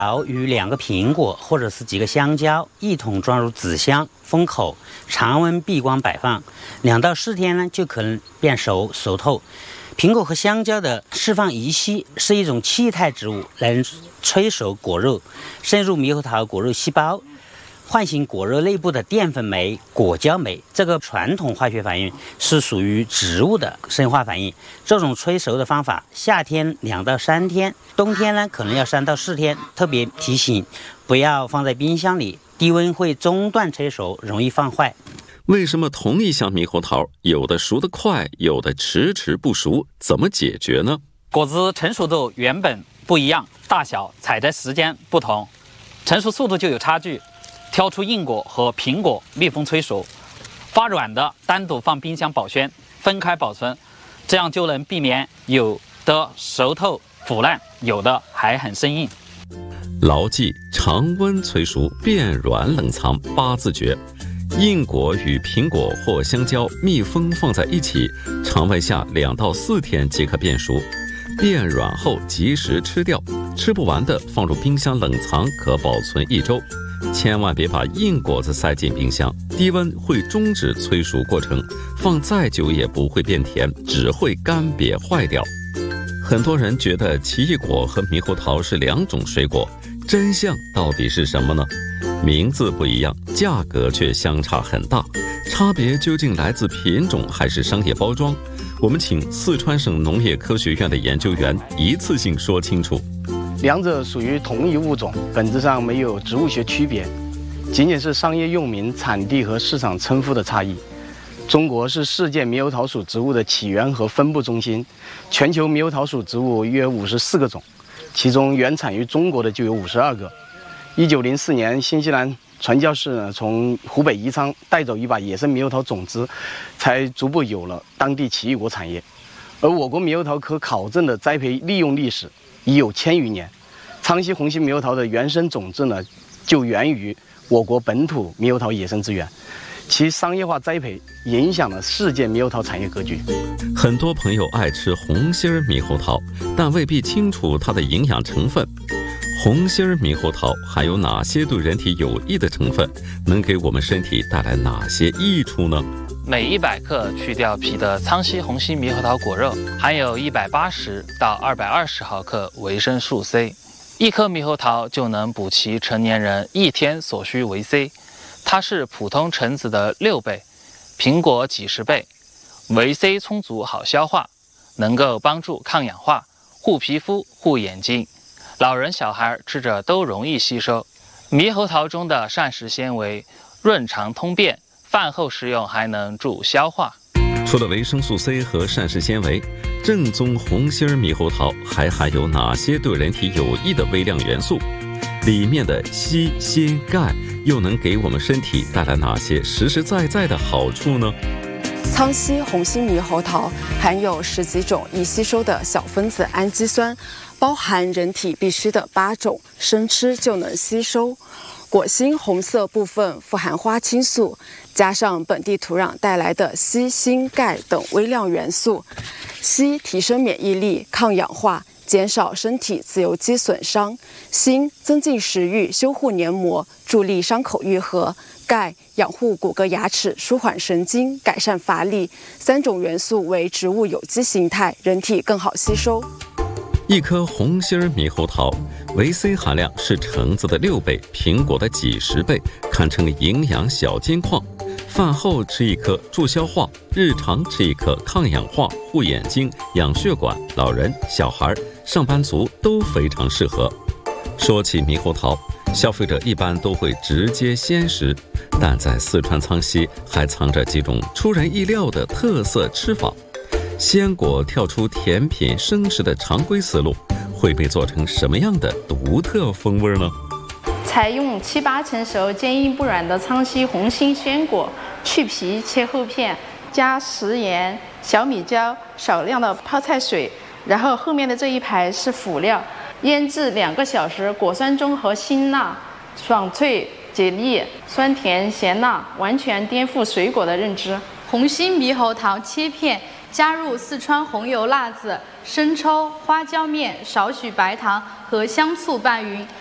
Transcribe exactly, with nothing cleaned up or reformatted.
桃与两个苹果或者是几个香蕉一同装入纸箱，封口，常温闭关摆放，两到四天呢就可能变熟熟透。苹果和香蕉的释放乙烯是一种气态植物，能催熟果肉，渗入猕猴桃果肉细胞，唤醒果肉内部的淀粉酶果胶酶。这个传统化学反应是属于植物的生化反应。这种催熟的方法，夏天两到三天，冬天呢可能要三到四天。特别提醒，不要放在冰箱里，低温会中断催熟，容易放坏。 为什么同一箱猕猴桃，有的熟得快，有的迟迟不熟？怎么解决呢？ 果子成熟度原本不一样，大小、采摘时间不同，成熟速度就有差距。挑出硬果和苹果密封催熟，发软的单独放冰箱保鲜，分开保存，这样就能避免有的熟透腐烂，有的还很生硬。 牢记常温催熟，变软冷藏八字诀。硬果与苹果或香蕉密封放在一起，常温下两到四天即可变熟，变软后及时吃掉，吃不完的放入冰箱冷藏，可保存一周。千万别把硬果子塞进冰箱，低温会终止催熟过程，放再久也不会变甜，只会干瘪坏掉。很多人觉得奇异果和猕猴桃是两种水果，真相到底是什么呢？名字不一样，价格却相差很大，差别究竟来自品种还是商业包装？我们请四川省农业科学院的研究员一次性说清楚。 两者属于同一物种，本质上没有植物学区别，仅仅是商业用名、产地和市场称呼的差异。中国是世界猕猴桃属植物的起源和分布中心，全球猕猴桃属植物约五十四个种，其中原产于中国的就有五十二个。一九零四年，新西兰传教士呢从湖北宜昌带走一把野生猕猴桃种子，才逐步有了当地奇异果产业。而我国猕猴桃可考证的栽培利用历史已有千余年，昌西红心猕猴桃的原生种子呢，就源于我国本土猕猴桃野生资源，其商业化栽培影响了世界猕猴桃产业格局。 很多朋友爱吃红心猕猴桃，但未必清楚它的营养成分。红心猕猴桃含有哪些对人体有益的成分？能给我们身体带来哪些益处呢？ 每一百克去掉皮的苍溪红心猕猴桃果肉含有一百八十到二百二十毫克维生素 C， 一颗猕猴桃就能补齐成年人一天所需维 C， 它是普通橙子的六倍，苹果几十倍，维 C 充足好消化，能够帮助抗氧化、护皮肤、护眼睛，老人小孩吃着都容易吸收。猕猴桃中的膳食纤维润肠通便，饭后食用还能助消化。 除了维生素 C 和膳食纤维，正宗红心猕猴桃还含有哪些对人体有益的微量元素？里面的硒、锌、钙又能给我们身体带来哪些实实在在的好处呢？ 苍溪红心猕猴桃含有十几种易吸收的小分子氨基酸，包含人体必需的八种，生吃就能吸收。果心红色部分富含花青素，加上本地土壤带来的硒、锌、钙等微量元素，硒提升免疫力、抗氧化，减少身体自由基损伤；锌增进食欲、修护黏膜，助力伤口愈合；钙养护骨骼牙齿、舒缓神经、改善乏力。三种元素为植物有机形态，人体更好吸收。 一颗红心猕猴桃维 C 含量是橙子的六倍，苹果的几十倍，堪称营养小金矿。饭后吃一颗助消化，日常吃一颗抗氧化、护眼睛、养血管，老人、小孩、上班族都非常适合。说起猕猴桃，消费者一般都会直接鲜食，但在四川苍溪还藏着几种出人意料的特色吃法。鲜果跳出甜品生食的常规思路，会被做成什么样的独特风味呢？ 采用七八成熟、坚硬不软的苍溪红心鲜果，去皮切厚片，加食盐、小米椒、少量的泡菜水，然后后面的这一排是辅料，腌制两个小时，果酸中和，辛辣、爽脆、解腻，酸甜咸辣，完全颠覆水果的认知。 红心猕猴桃切片，加入四川红油辣子、生抽、花椒面、少许白糖和香醋拌匀，